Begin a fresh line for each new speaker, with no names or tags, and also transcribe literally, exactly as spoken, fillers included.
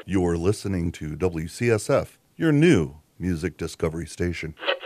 You're listening to W C S F, your new music discovery station.